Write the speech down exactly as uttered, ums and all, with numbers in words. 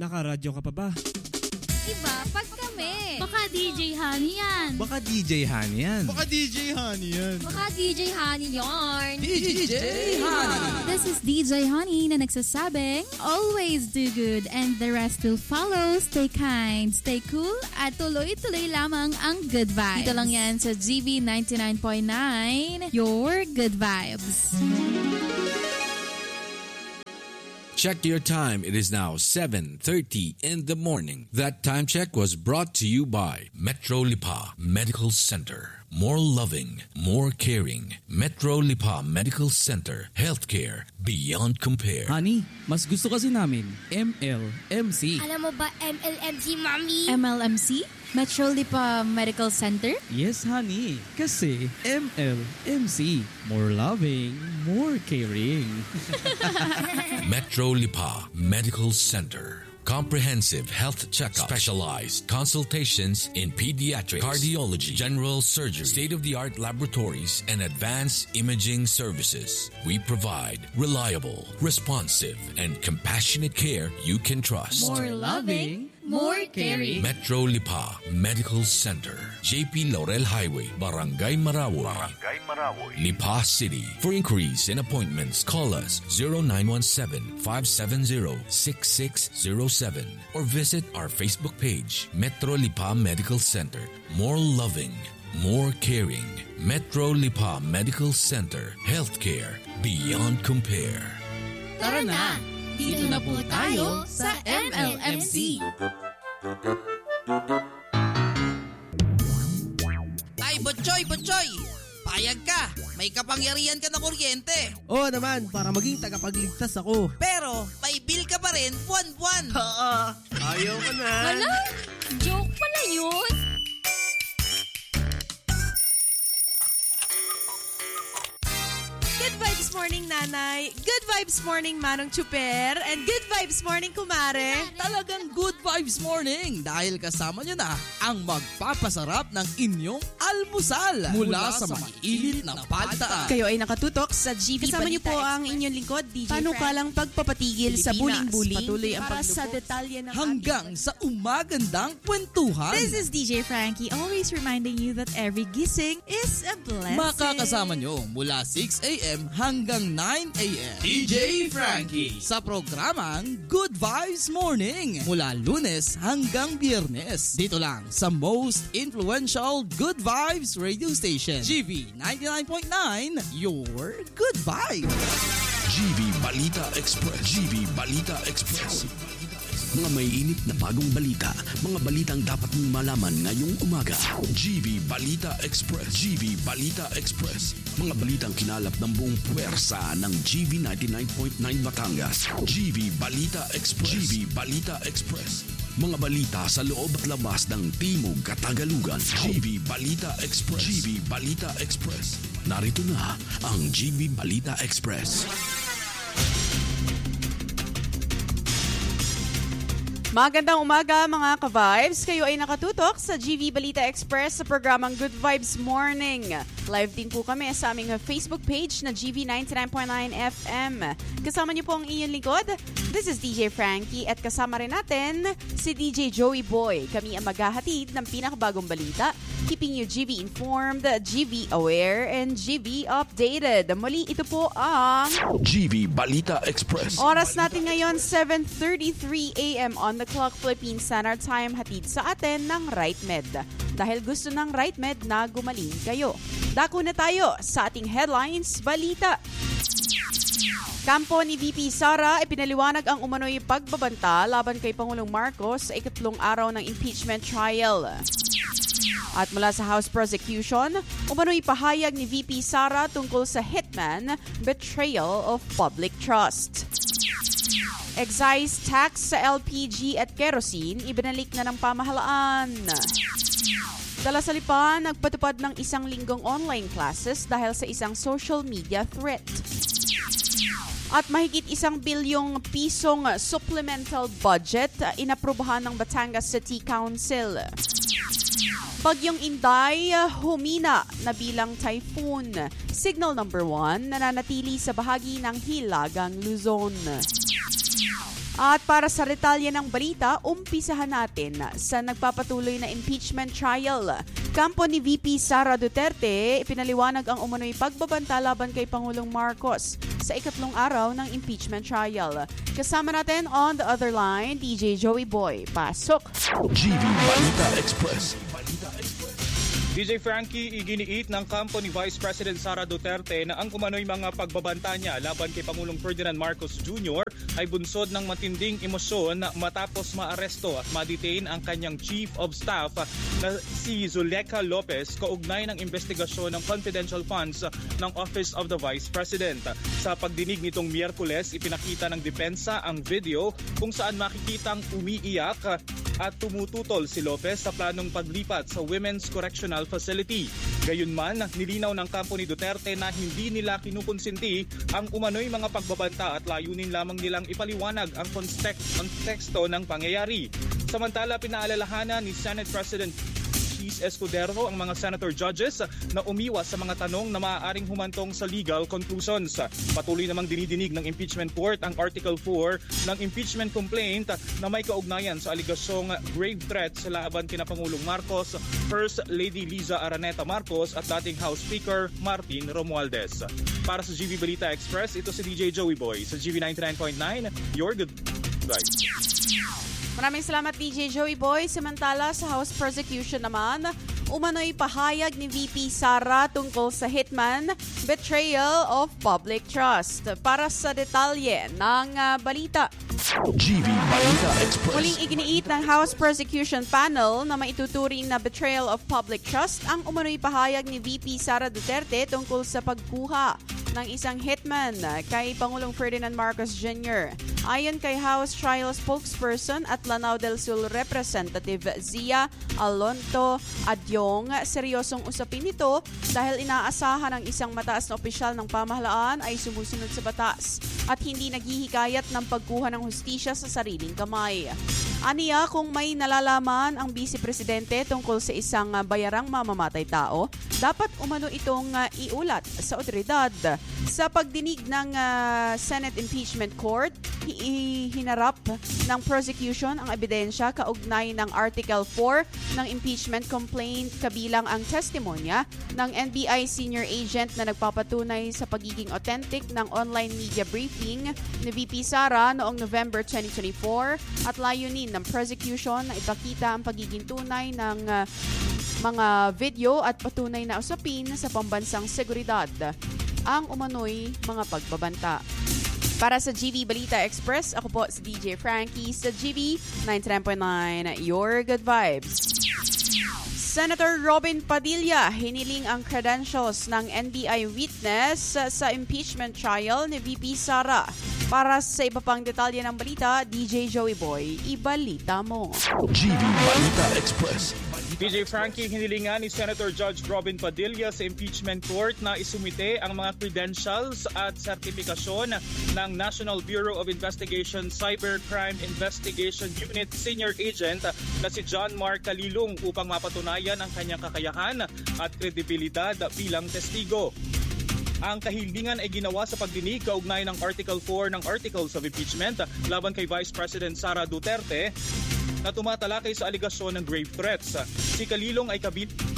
Nakaradyo ka pa ba? Iba, pag kami. Baka D J Honey yan. Baka D J Honey yan. Baka D J Honey yan. Baka D J Honey yarn. D J Honey. This is D J Honey na nagsasabing, always do good and the rest will follow. Stay kind, stay cool, at tuloy-tuloy lamang ang good vibes. Dito lang yan sa G V ninety-nine point nine, your good vibes. Check your time. It is now seven thirty in the morning. That time check was brought to you by Metro Lipa Medical Center. More loving, more caring. Metro Lipa Medical Center. Healthcare beyond compare. Honey, mas gusto kasi namin M L M C. Alam mo ba M L M C, Mommy? M L M C? Metro Lipa Medical Center? Yes, honey. Kasi M L M C. More loving, more caring. Metro Lipa Medical Center. Comprehensive health checkup, specialized consultations in pediatrics, cardiology, general surgery, state-of-the-art laboratories, and advanced imaging services. We provide reliable, responsive, and compassionate care you can trust. More loving, more caring. Metro Lipa Medical Center, J P Laurel Highway, Barangay Marawoy, Barangay Marawoy, Lipa City. For inquiries and appointments, call us zero nine one seven, five seven zero, six six zero seven or visit our Facebook page, Metro Lipa Medical Center. More loving, more caring. Metro Lipa Medical Center. Healthcare beyond compare. Tara na! Dito na po tayo sa M L M C. Ay, Butchoy, Butchoy! Payag ka! May kapangyarihan ka na kuryente! Oo naman, para maging tagapagligtas ako. Pero, may bill ka pa rin buwan-buwan! Oo, ayaw ka na. Hala? Joke pala yun? Good vibes morning, nanay. Good vibes morning, Manong Chuper. And good vibes morning, kumare. Talagang good vibes morning dahil kasama nyo na ang magpapasarap ng inyong almusal mula sa maiinit na balitaan. Kayo ay nakatutok sa G V Kasama niyo po ang inyong lingkod, D J Panukalang pagpapatigil sa buling-buling. Patuloy ang para sa detalye ng hanggang sa umagandang kwentuhan. This is D J Frankie, always reminding you that every gising is a blessing. Makakasama nyo mula six a.m. hanggang nine a.m. D J Frankie sa programang Good Vibes Morning mula Lunes hanggang Biyernes. Dito lang sa most influential Good Vibes radio station, G V ninety-nine point nine, your good vibes. G V Balita Express. G V Balita Express. Mga may init na bagong balita, mga balitang dapat mong malaman ngayong umaga. G V Balita Express. G V Balita Express. Mga balitang kinalap ng buong puwersa ng G V ninety-nine point nine Batangas. G V Balita Express. G V Balita Express. Mga balita sa loob at labas ng Timog Katagalugan. G V Balita Express. G V Balita Express. Narito na ang G V Balita Express. Magandang umaga mga ka-vibes. Kayo ay nakatutok sa G V Balita Express sa programang Good Vibes Morning. Live din po kami sa aming Facebook page na G V ninety-nine point nine F M. Kasama niyo po ang inyong lingkod. This is D J Frankie at kasama rin natin si D J Joey Boy. Kami ang maghahatid ng pinakabagong balita, keeping you G V informed, G V aware, and G V updated. Muli, ito po ang G V Balita Express. Oras natin ngayon, seven thirty-three a.m. on the clock, Philippine Standard Time, hatid sa atin ng RightMed. Dahil gusto ng RightMed na gumaling kayo. Dako na tayo sa ating headlines, balita. Kampo ni V P Sara ay pinaliwanag ang umano'y pagbabanta laban kay Pangulong Marcos sa ikatlong araw ng impeachment trial. At mula sa House Prosecution, umano'y pahayag ni V P Sara tungkol sa hitman, betrayal of public trust. Excise tax sa L P G at kerosene, ibinalik na ng pamahalaan. Dala sa Lipa, nagpatupad ng isang linggong online classes dahil sa isang social media threat. At mahigit isang bilyong pisong supplemental budget inaprubahan ng Batangas City Council. Bagyong Inday, humina na bilang typhoon. Signal number one, nananatili sa bahagi ng Hilagang Luzon. At para sa detalye ng balita, umpisahan natin sa nagpapatuloy na impeachment trial. Kampo ni V P Sara Duterte, ipinaliwanag ang umano'y pagbabanta laban kay Pangulong Marcos sa ikatlong araw ng impeachment trial. Kasama natin on the other line, D J Joey Boy. Pasok! G V Balita Express. D J Frankie, iginiit ng kampo ni Vice President Sara Duterte na ang umano'y mga pagbabanta niya laban kay Pangulong Ferdinand Marcos Junior ay bunsod ng matinding emosyon matapos maaresto at ma-detain ang kanyang Chief of Staff na si Zuleika Lopez kaugnay ng investigasyon ng confidential funds ng Office of the Vice President. Sa pagdinig nitong Miyerkules, ipinakita ng depensa ang video kung saan makikitang umiiyak at tumututol si Lopez sa planong paglipat sa Women's Correctional Facility. Gayunman, nilinaw ng kampo ni Duterte na hindi nila kinukonsinti ang umano'y mga pagbabanta at layunin lamang nilang ipaliwanag ang konteksto ng pangyayari. Samantala, pinaalalahanan ni Senate President Cheese Escudero ang mga senator judges na umiwas sa mga tanong na maaaring humantong sa legal conclusions. Patuloy namang dinidinig ng impeachment court ang Article four ng impeachment complaint na may kaugnayan sa aligasyong grave threat sa laban kina Pangulong Marcos, First Lady Liza Araneta Marcos at dating House Speaker Martin Romualdez. Para sa G V Balita Express, ito si D J Joey Boy sa G V ninety-nine point nine, your good vibes. Maraming salamat D J Joey Boy. Samantala sa House Prosecution naman, umano'y pahayag ni V P Sara tungkol sa hitman, betrayal of public trust. Para sa detalye ng uh, balita, G V Balita Express. Muling iginiit ng House Prosecution Panel na maituturing na betrayal of public trust ang umano'y pahayag ni V P Sara Duterte tungkol sa pagkuha ng isang hitman kay Pangulong Ferdinand Marcos Junior Ayon kay House Trial Spokesperson at Lanao del Sur Representative Zia Alonto Adyong, seryosong usapin ito dahil inaasahan ng isang mataas na opisyal ng pamahalaan ay sumusunod sa batas at hindi naghihikayat ng pagkuha ng hustisya sa sariling kamay. Aniya, kung may nalalaman ang Vice Presidente tungkol sa isang bayarang mamamatay tao, dapat umano itong uh, iulat sa otoridad. Sa pagdinig ng uh, Senate Impeachment Court, hinarap ng prosecution ang ebidensya kaugnay ng Article four ng impeachment complaint kabilang ang testimonya ng N B I senior agent na nagpapatunay sa pagiging authentic ng online media briefing ni V P Sara noong November twenty twenty-four at layunin ng prosecution na ipakita ang pagiging tunay ng uh, mga video at patunay na usapin sa pambansang seguridad ang umano'y mga pagbabanta. Para sa G V Balita Express, ako po si D J Frankie sa G V ninety-nine point nine, your good vibes. Senator Robin Padilla hiniling ang credentials ng N B I witness sa impeachment trial ni V P Sara. Para sa iba pang detalye ng balita, D J Joey Boy, ibalita mo. G V Balita Express. D J Frankie, hinilingan ni Senator Judge Robin Padilla sa impeachment court na isumite ang mga credentials at sertifikasyon ng National Bureau of Investigation Cybercrime Investigation Unit Senior Agent na si John Mark Calilong upang mapatunayan ang kanyang kakayahan at kredibilidad bilang testigo. Ang kahilingan ay ginawa sa pagdinig kaugnay ng Article four ng Articles of Impeachment laban kay Vice President Sara Duterte na tumatalakay sa aligasyon ng grave threats. Si Calilong ay